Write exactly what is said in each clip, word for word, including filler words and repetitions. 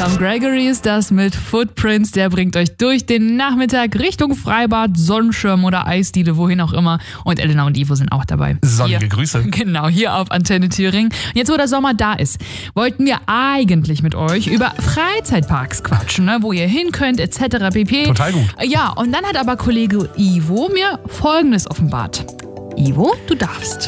Tom Gregory ist das mit Footprints. Der bringt euch durch den Nachmittag Richtung Freibad, Sonnenschirm oder Eisdiele, wohin auch immer. Und Elena und Ivo sind auch dabei. Sonnige hier, Grüße. Genau, hier auf Antenne Thüringen. Jetzt, wo der Sommer da ist, wollten wir eigentlich mit euch über Freizeitparks quatschen, ne? Wo ihr hin könnt, et cetera pp. Total gut. Ja, und dann hat aber Kollege Ivo mir Folgendes offenbart. Ivo, du darfst.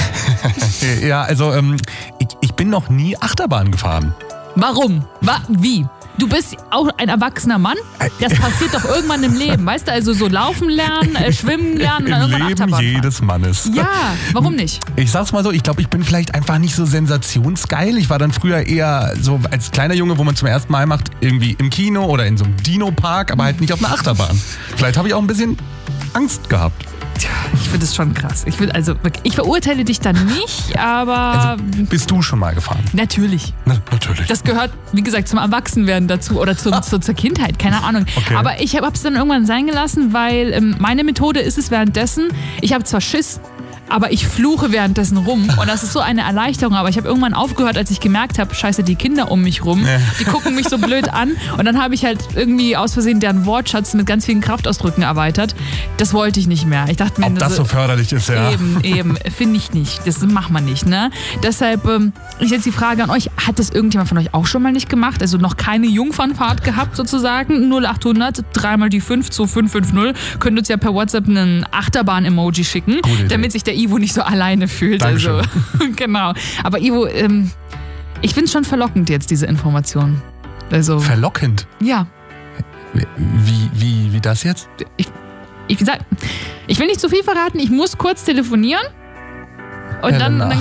Ja, also ähm, ich, ich bin noch nie Achterbahn gefahren. Warum? Wa- wie? Du bist auch ein erwachsener Mann? Das passiert doch irgendwann im Leben, weißt du? Also so laufen lernen, äh, schwimmen lernen und dann Im irgendwann Leben Achterbahn fahren. jedes Mannes. Ja, warum nicht? Ich sag's mal so, ich glaube, ich bin vielleicht einfach nicht so sensationsgeil. Ich war dann früher eher so als kleiner Junge, wo man zum ersten Mal macht, irgendwie im Kino oder in so einem Dino-Park, aber halt nicht auf einer Achterbahn. Vielleicht habe ich auch ein bisschen Angst gehabt. Tja, ich finde es schon krass. Ich find, also ich verurteile dich dann nicht, aber... Also, bist du schon mal gefahren? Natürlich. Na, natürlich. Das gehört, wie gesagt, zum Erwachsenwerden dazu oder zum, zu, zur Kindheit, keine Ahnung. Okay. Aber ich habe es dann irgendwann sein gelassen, weil ähm, meine Methode ist es währenddessen, ich habe zwar Schiss, aber ich fluche währenddessen rum und das ist so eine Erleichterung, aber ich habe irgendwann aufgehört, als ich gemerkt habe, scheiße, die Kinder um mich rum, die gucken mich so blöd an und dann habe ich halt irgendwie aus Versehen deren Wortschatz mit ganz vielen Kraftausdrücken erweitert. Das wollte ich nicht mehr. Ich dachte mir, ob das so förderlich ist, ja. Eben, eben, finde ich nicht. Das macht man nicht, ne? Deshalb ähm, ist jetzt die Frage an euch, hat das irgendjemand von euch auch schon mal nicht gemacht? Also noch keine Jungfernfahrt gehabt sozusagen? null acht hundert, dreimal die fünf zu fünf fünf null. Könnt uns ja per WhatsApp einen Achterbahn-Emoji schicken, damit sich der Ivo nicht so alleine fühlt. Dankeschön. Also, genau. Aber Ivo, ähm, ich finde es schon verlockend jetzt, diese Information. Also, Verlockend? ja. Wie, wie, wie das jetzt? Ich, ich, sag, ich will nicht zu viel verraten, ich muss kurz telefonieren. Und dann, Helena.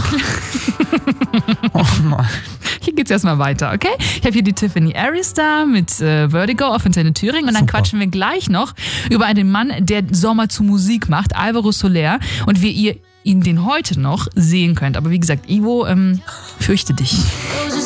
dann Oh Mann. Hier geht's erstmal weiter, okay? Ich habe hier die Tiffany Aris da mit äh, Vertigo auf Antenne Thüringen und dann Super. quatschen wir gleich noch über einen Mann, der Sommer zu Musik macht, Alvaro Soler, und wie ihr ihn den heute noch sehen könnt. Aber wie gesagt, Ivo, ähm, fürchte dich.